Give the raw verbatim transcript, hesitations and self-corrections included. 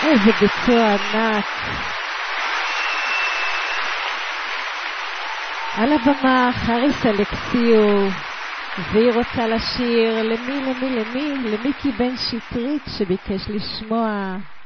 איזה ביצוע ענק. על הבמה חריס אלכסיו, והיא רוצה לשיר למי, למי, למי, למיקי בן שטרית שביקש לשמוע.